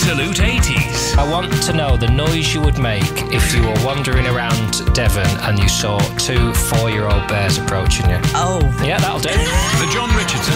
Absolute 80s. I want to know the noise you would make if you were wandering around Devon and you saw two 4-year-old bears approaching you. Oh. Yeah, that'll do. The John Richardson